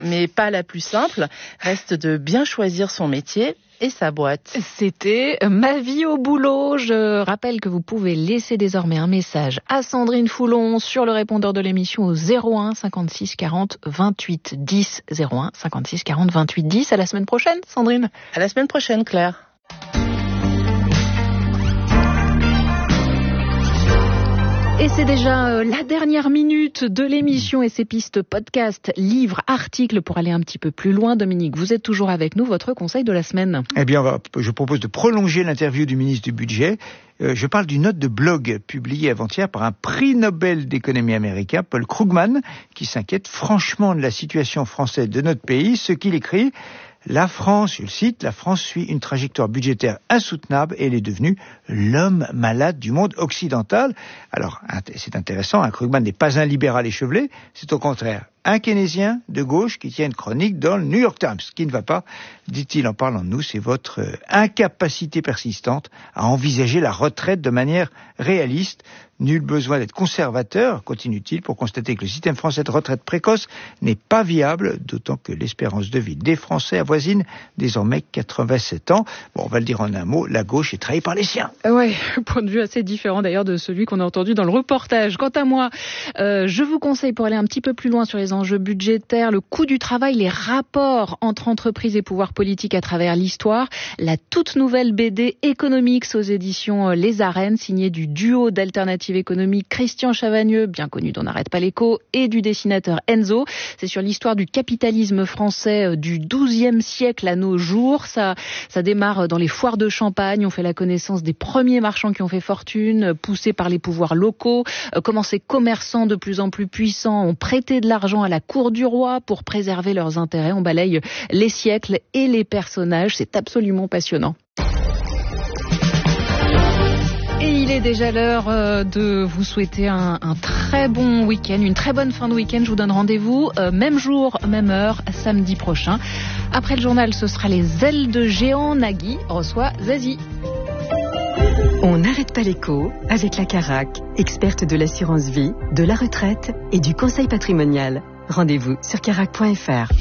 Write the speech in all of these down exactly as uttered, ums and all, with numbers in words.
mais pas la plus simple. Reste de bien choisir son métier et sa boîte. C'était Ma vie au boulot. Je rappelle que vous pouvez laisser désormais un message à Sandrine Foulon sur le répondeur de l'émission au zéro un cinquante-six quarante vingt-huit dix. zéro un cinquante-six quarante vingt-huit dix. À la semaine prochaine, Sandrine. À la semaine prochaine, Claire. Et c'est déjà euh, la dernière minute de l'émission et ses pistes podcast, livres, articles pour aller un petit peu plus loin. Dominique, vous êtes toujours avec nous. Votre conseil de la semaine? Eh bien, on va, je propose de prolonger l'interview du ministre du Budget. Euh, je parle d'une note de blog publiée avant-hier par un prix Nobel d'économie américain, Paul Krugman, qui s'inquiète franchement de la situation française de notre pays. Ce qu'il écrit: la France, je le cite, la France suit une trajectoire budgétaire insoutenable et elle est devenue l'homme malade du monde occidental. Alors, c'est intéressant, hein, Krugman n'est pas un libéral échevelé, c'est au contraire un keynésien de gauche qui tient une chronique dans le New York Times. Ce qui ne va pas, dit-il en parlant de nous, c'est votre euh, incapacité persistante à envisager la retraite de manière réaliste. Nul besoin d'être conservateur, continue-t-il, pour constater que le système français de retraite précoce n'est pas viable, d'autant que l'espérance de vie des Français avoisine désormais quatre-vingt-sept ans. Bon, on va le dire en un mot, la gauche est trahie par les siens. Oui, point de vue assez différent d'ailleurs de celui qu'on a entendu dans le reportage. Quant à moi, euh, je vous conseille, pour aller un petit peu plus loin sur les enjeux budgétaires, le coût du travail, les rapports entre entreprises et pouvoirs politiques à travers l'histoire, la toute nouvelle B D Economics aux éditions Les Arènes, signée du duo d'Alternative Économique Christian Chavagneux, bien connu d'On n'arrête pas l'écho, et du dessinateur Enzo. C'est sur l'histoire du capitalisme français du douzième siècle à nos jours. Ça, ça démarre dans les foires de Champagne. On fait la connaissance des premiers marchands qui ont fait fortune, poussés par les pouvoirs locaux. Comment ces commerçants de plus en plus puissants ont prêté de l'argent à la cour du roi pour préserver leurs intérêts. On balaye les siècles et les personnages. C'est absolument passionnant. Et il est déjà l'heure de vous souhaiter un, un très bon week-end, une très bonne fin de week-end. Je vous donne rendez-vous, euh, même jour, même heure, samedi prochain. Après le journal, ce sera les ailes de géant. Nagui reçoit Zazie. On n'arrête pas l'écho avec la Carac, experte de l'assurance vie, de la retraite et du conseil patrimonial. Rendez-vous sur carac point f r.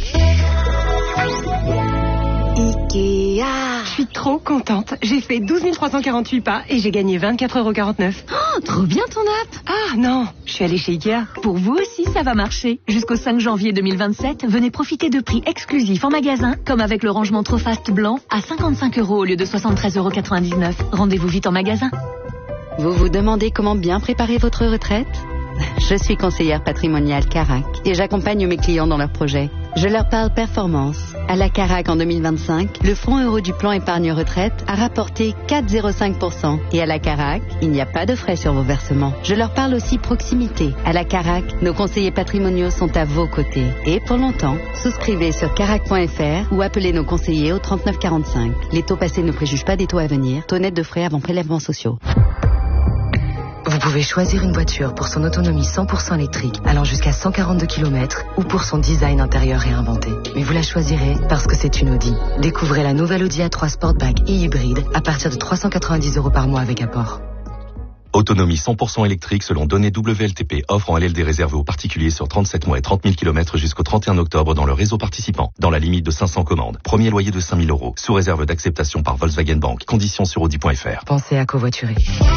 Ikea. Je suis trop contente. J'ai fait douze mille trois cent quarante-huit pas et j'ai gagné vingt-quatre euros quarante-neuf. Oh, trop bien ton app. Ah non, je suis allée chez Ikea. Pour vous aussi, ça va marcher. Jusqu'au cinq janvier deux mille vingt-sept, venez profiter de prix exclusifs en magasin, comme avec le rangement Trofast blanc à cinquante-cinq euros au lieu de soixante-treize euros quatre-vingt-dix-neuf. Rendez-vous vite en magasin. Vous vous demandez comment bien préparer votre retraite ? Je suis conseillère patrimoniale Carac et j'accompagne mes clients dans leurs projets. Je leur parle performance. À la Carac en deux mille vingt-cinq, le fonds euro du plan épargne retraite a rapporté quatre virgule zéro cinq pour cent. Et à la Carac, il n'y a pas de frais sur vos versements. Je leur parle aussi proximité. À la Carac, nos conseillers patrimoniaux sont à vos côtés. Et pour longtemps, souscrivez sur carac point f r ou appelez nos conseillers au trente-neuf quarante-cinq. Les taux passés ne préjugent pas des taux à venir. Taux net de frais avant prélèvements sociaux. Vous pouvez choisir une voiture pour son autonomie cent pour cent électrique allant jusqu'à cent quarante-deux kilomètres ou pour son design intérieur réinventé. Mais vous la choisirez parce que c'est une Audi. Découvrez la nouvelle Audi A trois Sportback et hybride à partir de trois cent quatre-vingt-dix euros par mois avec apport. Autonomie cent pour cent électrique selon données W L T P. Offre en L L D réservée aux particuliers sur trente-sept mois et trente mille kilomètres jusqu'au trente et un octobre dans le réseau participant. Dans la limite de cinq cents commandes. Premier loyer de cinq mille euros. Sous réserve d'acceptation par Volkswagen Bank. Conditions sur audi point f r. Pensez à covoiturer.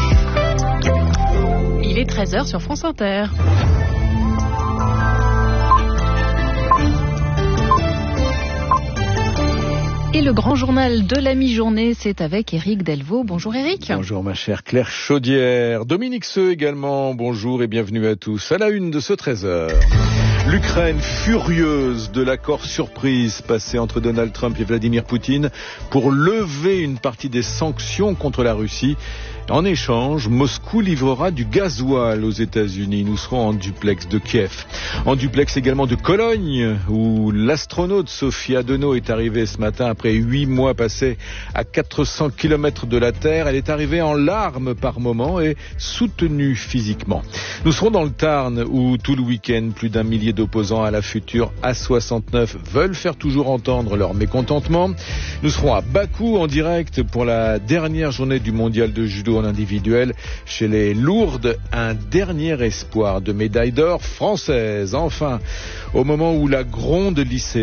Il est treize heures sur France Inter. Et le grand journal de la mi-journée, c'est avec Éric Delvaux. Bonjour Éric. Bonjour ma chère Claire Chaudière. Dominique Seux également, bonjour et bienvenue à tous. À la une de ce treize heures. L'Ukraine furieuse de l'accord surprise passé entre Donald Trump et Vladimir Poutine pour lever une partie des sanctions contre la Russie. En échange, Moscou livrera du gasoil aux États-Unis. Nous serons en duplex de Kiev. En duplex également de Cologne, où l'astronaute Sophia Deneau est arrivée ce matin après huit mois passés à quatre cents kilomètres de la Terre. Elle est arrivée en larmes par moments et soutenue physiquement. Nous serons dans le Tarn, où tout le week-end, plus d'un millier d'opposants à la future A soixante-neuf veulent faire toujours entendre leur mécontentement. Nous serons à Bakou en direct pour la dernière journée du mondial de judo en individuel. Chez les lourdes, un dernier espoir de médaille d'or française. Enfin, au moment où la gronde lycée